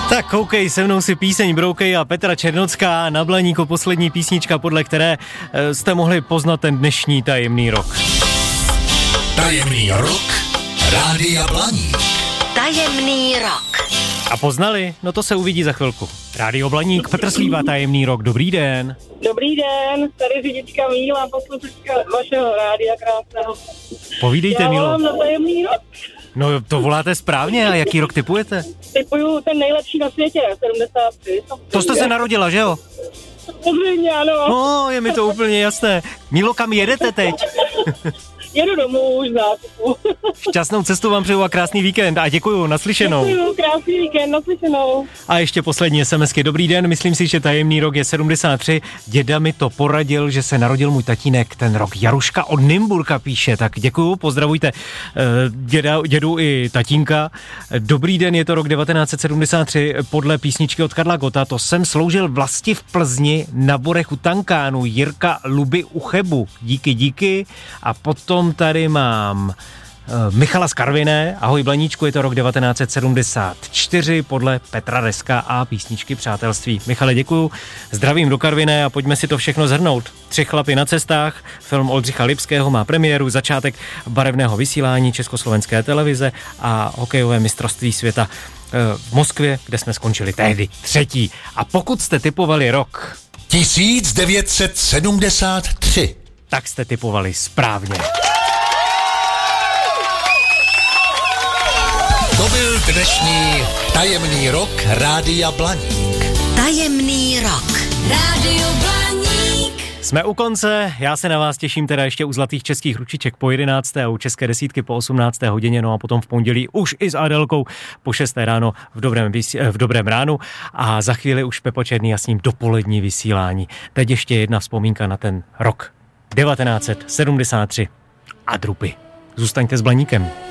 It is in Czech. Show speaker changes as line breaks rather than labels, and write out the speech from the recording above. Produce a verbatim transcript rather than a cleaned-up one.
Tak koukej, se mnou si píseň Broukej a Petra Černocká na Blaníku, poslední písnička, podle které e, jste mohli poznat ten dnešní tajemný rok.
Tajemný rok Rádia Blaník.
Tajemný rok.
A poznali? No to se uvidí za chvilku. Rádio Blaník, Petr Slíva, tajemný rok, dobrý den.
Dobrý den, tady řidička Míla, posluchačka vašeho rádia krásného.
Povídejte,
Já
Mílo.
volám na tajemný rok.
No to voláte správně, a jaký rok tipujete?
Typuju ten nejlepší na světě, sedmdesát tři.
To jste se narodila, že jo?
Samozřejmě, ano.
No, je mi to úplně jasné. Mílo, kam jedete teď?
Jedu domů už zákupu.
Šťastnou cestu vám přeju a krásný víkend a děkuju, naslyšenou.
Děkuju, krásný víkend, naslyšenou.
A ještě poslední SMSky. Dobrý den, myslím si, že tajemný rok je sedmdesát tři. Děda mi to poradil, že se narodil můj tatínek ten rok. Jaruška od Nymburka píše, tak děkuju, pozdravujte děda, dědu i tatínka. Dobrý den, je to rok devatenáct set sedmdesát tři, podle písničky od Karla Gotta. To jsem sloužil vlasti v Plzni na borech u Tankánu, Jirka Luby u Chebu. Díky, díky. A potom tady mám uh, Michala z Karviné. Ahoj Blaníčku, je to rok devatenáct set sedmdesát čtyři podle Petra Reska a písničky Přátelství. Michale, děkuju. Zdravím do Karviné a pojďme si to všechno shrnout. Tři chlapy na cestách, film Oldřicha Lipského má premiéru, začátek barevného vysílání Československé televize a hokejové mistrovství světa uh, v Moskvě, kde jsme skončili tehdy třetí. A pokud jste tipovali rok
tisíc devět set sedmdesát tři,
tak jste tipovali správně.
To byl dnešní tajemný rok Rádia Blaník.
Tajemný rok. Rádio Blaník.
Jsme u konce, já se na vás těším teda ještě u Zlatých českých ručiček po jedenácté a u České desítky po osmnácté hodině, no a potom v pondělí už i s Adelkou po šesté ráno v dobrém, vysí- v dobrém ránu a za chvíli už Pepo Černý a s ním dopolední vysílání. Teď ještě jedna vzpomínka na ten rok devatenáct set sedmdesát tři a drupy. Zůstaňte s Blaníkem.